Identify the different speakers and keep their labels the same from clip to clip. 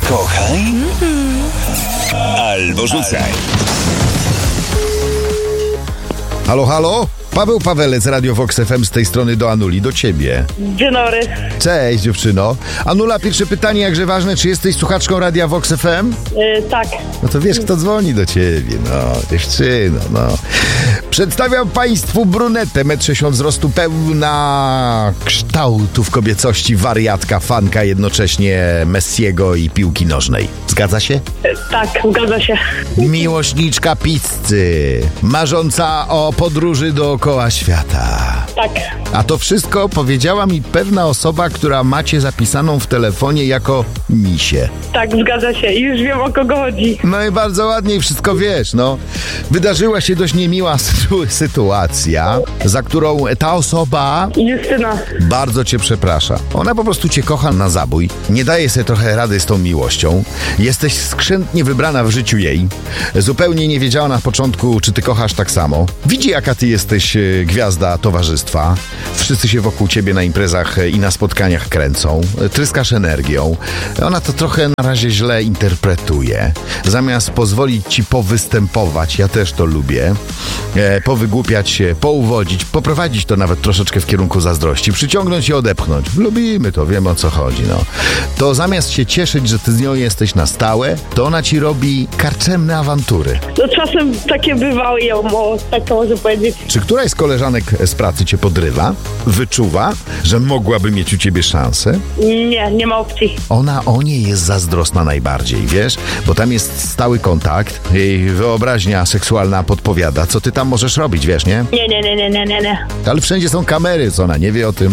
Speaker 1: Kochaj albo rzucaj.
Speaker 2: Halo, halo? Paweł Pawelec, Radio Vox FM, z tej strony do Anuli, do ciebie.
Speaker 3: Dzień dobry.
Speaker 2: Cześć, dziewczyno. Anula, pierwsze pytanie, jakże ważne, czy jesteś słuchaczką Radia Vox FM?
Speaker 3: Tak.
Speaker 2: No to wiesz, kto dzwoni do ciebie, no, dziewczyno, no. Przedstawiam państwu brunetę, 1,60 m wzrostu, pełna kształtów kobiecości, wariatka, fanka jednocześnie Messiego i piłki nożnej. Zgadza się?
Speaker 3: Tak, zgadza się.
Speaker 2: Miłośniczka pizzy, marząca o podróży dookoła świata.
Speaker 3: Tak.
Speaker 2: A to wszystko powiedziała mi pewna osoba, która macie zapisaną w telefonie jako misie.
Speaker 3: Tak, zgadza się. I już wiem, o kogo chodzi.
Speaker 2: No i bardzo ładnie i wszystko wiesz, no. Wydarzyła się dość niemiła sytuacja, za którą ta osoba
Speaker 3: Justyna.
Speaker 2: bardzo cię przeprasza. Ona po prostu cię kocha na zabój, nie daje sobie trochę rady z tą miłością. Jesteś skrzętnie wybrana w życiu jej. Zupełnie nie wiedziała na początku, czy ty kochasz tak samo. Widzi, jaka ty jesteś gwiazda towarzystwa. Wszyscy się wokół ciebie na imprezach i na spotkaniach kręcą. Tryskasz energią. Ona to trochę na razie źle interpretuje. Zamiast pozwolić ci powystępować, ja też to lubię, powygłupiać się, pouwodzić, poprowadzić to nawet troszeczkę w kierunku zazdrości, przyciągnąć i odepchnąć. Lubimy to, wiemy, o co chodzi, no. To zamiast się cieszyć, że ty z nią jesteś na stałe, to ona ci robi karczemne awantury.
Speaker 3: No czasem takie bywały, tak to może powiedzieć.
Speaker 2: Czy któraś z koleżanek z pracy cię podrywa? Wyczuwa, że mogłaby mieć u ciebie szansę?
Speaker 3: Nie ma opcji.
Speaker 2: Ona o niej jest zazdrosna najbardziej, wiesz? Bo tam jest stały kontakt, jej wyobraźnia seksualna podpowiada, co ty tam możesz robić, wiesz, nie?
Speaker 3: Nie.
Speaker 2: Ale wszędzie są kamery, co ona nie wie o tym.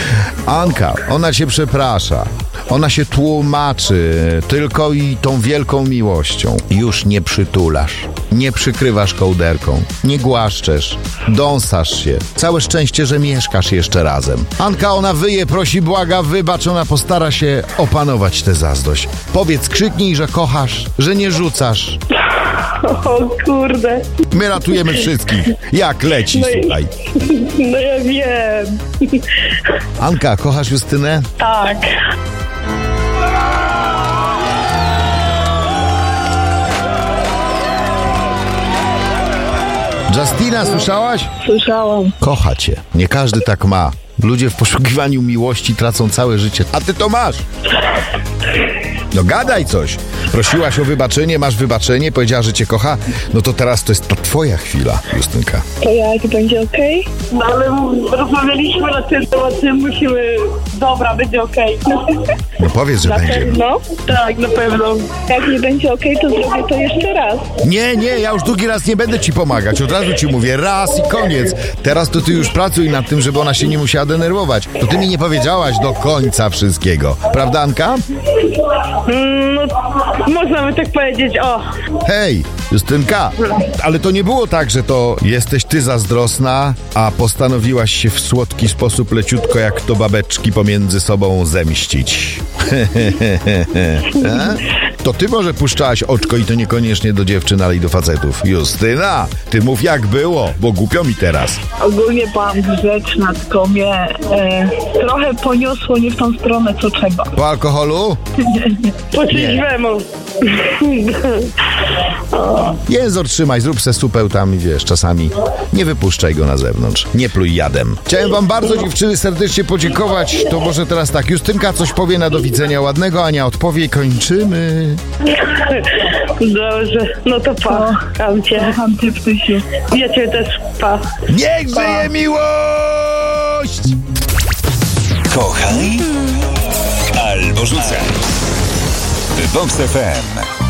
Speaker 2: Anka, ona cię przeprasza. Ona się tłumaczy tylko i tą wielką miłością. Już nie przytulasz, nie przykrywasz kołderką, nie głaszczesz, dąsasz się. Całe szczęście, że mieszkasz jeszcze razem. Anka, ona wyje, prosi, błaga, wybacz, ona postara się opanować tę zazdrość. Powiedz, krzyknij, że kochasz, że nie rzucasz.
Speaker 3: O kurde.
Speaker 2: My ratujemy wszystkich. Jak leci, słuchaj.
Speaker 3: No ja wiem.
Speaker 2: Anka, kochasz Justynę?
Speaker 3: Tak.
Speaker 2: Justina, słyszałaś?
Speaker 3: Słyszałam.
Speaker 2: Kocha cię. Nie każdy tak ma. Ludzie w poszukiwaniu miłości tracą całe życie. A ty to masz. No gadaj coś. Prosiłaś o wybaczenie, masz wybaczenie, powiedziała, że cię kocha. No to teraz to jest to twoja chwila, Justynka.
Speaker 3: To jak będzie okej? No ale rozmawialiśmy na ten temat, musimy... Dobra, będzie okej.
Speaker 2: No powiedz, że
Speaker 3: Na
Speaker 2: będzie.
Speaker 3: pewno? Tak, na pewno. Jak nie będzie okej, to zrobię to jeszcze raz.
Speaker 2: Nie, ja już drugi raz nie będę ci pomagać. Od razu ci mówię, raz i koniec. Teraz to ty już pracuj nad tym, żeby ona się nie musiała denerwować. To ty mi nie powiedziałaś do końca wszystkiego. Prawda, Anka?
Speaker 3: No, można by tak powiedzieć, o.
Speaker 2: Hej, Justynka, ale to nie było tak, że to jesteś ty zazdrosna, a postanowiłaś się w słodki sposób leciutko jak to babeczki pomiędzy sobą zemścić. To ty może puszczałaś oczko i to niekoniecznie do dziewczyn, ale i do facetów. Justyna, ty mów jak było, bo głupio mi teraz.
Speaker 4: Ogólnie byłam grzeczna, tylko mnie trochę poniosło nie w tą stronę, co trzeba.
Speaker 2: Po alkoholu?
Speaker 3: Po trzeźwemu.
Speaker 2: Jęzor trzymaj, zrób se supeł tam i wiesz, czasami nie wypuszczaj go na zewnątrz. Nie pluj jadem. Chciałem wam bardzo, dziewczyny, serdecznie podziękować. To może teraz tak, Justynka coś powie na do widzenia ładnego, Ania odpowie i kończymy.
Speaker 3: Dobrze, no to pa. Kocham cię.
Speaker 4: Kocham cię, Ptysiu.
Speaker 3: Ja cię też, pa.
Speaker 2: Niech żyje miłość!
Speaker 1: Kochaj albo rzucaj. Vox FM.